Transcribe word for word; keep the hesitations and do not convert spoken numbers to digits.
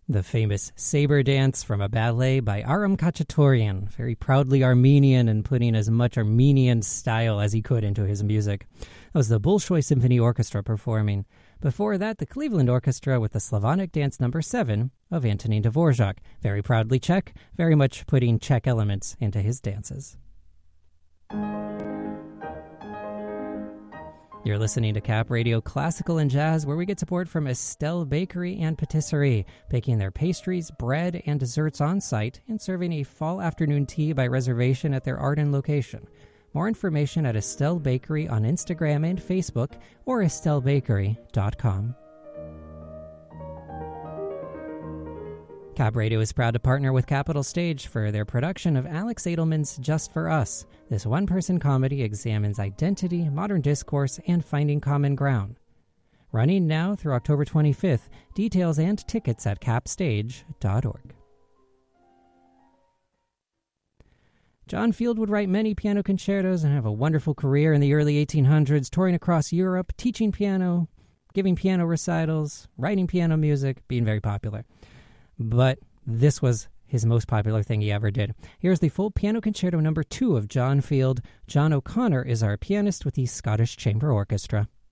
The famous Saber Dance from a ballet by Aram Khachaturian, very proudly Armenian and putting as much Armenian style as he could into his music. That was the Bolshoi Symphony Orchestra performing. Before that, the Cleveland Orchestra with the Slavonic Dance Number seven of Antonin Dvorak, very proudly Czech, very much putting Czech elements into his dances. You're listening to Cap Radio Classical and Jazz, where we get support from Estelle Bakery and Patisserie, baking their pastries, bread, and desserts on site and serving a fall afternoon tea by reservation at their Arden location. More information at Estelle Bakery on Instagram and Facebook or estelle bakery dot com. Cap Radio is proud to partner with Capital Stage for their production of Alex Edelman's Just for Us. This one-person comedy examines identity, modern discourse, and finding common ground. Running now through October twenty-fifth. Details and tickets at cap stage dot org. John Field would write many piano concertos and have a wonderful career in the early eighteen hundreds, touring across Europe, teaching piano, giving piano recitals, writing piano music, being very popular. But this was his most popular thing he ever did. Here's the full piano concerto number two of John Field. John O'Connor is our pianist with the Scottish Chamber Orchestra.